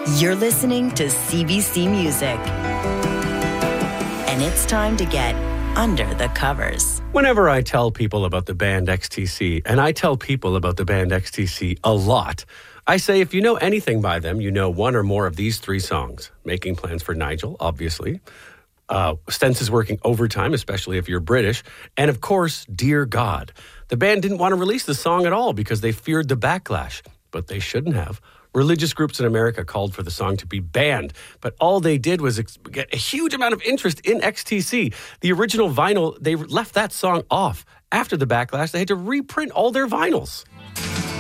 You're listening to CBC Music. And it's time to get under the covers. Whenever I tell people about the band XTC, and I tell people about the band XTC a lot, I say if you know anything by them, you know one or more of these three songs. Making Plans for Nigel, obviously. Stens is Working Overtime, especially if you're British. And of course, Dear God. The band didn't want to release the song at all because they feared the backlash. But they shouldn't have. Religious groups in America called for the song to be banned, but all they did was get a huge amount of interest in XTC. The original vinyl, they left that song off. After the backlash, they had to reprint all their vinyls.